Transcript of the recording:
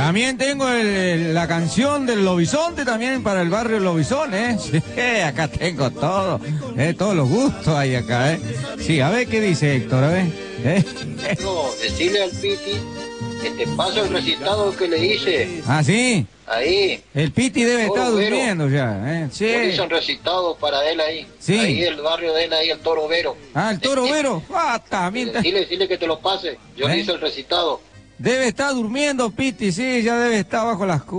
También tengo la canción del Lobizonte también para el barrio Lobizón, ¿eh? Sí, acá tengo todo, todos los gustos hay acá, ¿eh? Sí, a ver qué dice Héctor, a ver. No, decirle al Piti que te paso el recitado que le hice. Ah, ¿sí? Ahí. El Piti debe estar Toro Vero. durmiendo ya, ¿eh? Sí. Yo le hice un recitado para él ahí. Sí. Ahí el barrio de él, ahí el Toro Vero. Ah, el Toro Vero. Ah, también. Dile que te lo pase. Yo le hice el recitado. Debe estar durmiendo, Piti, sí, ya debe estar bajo las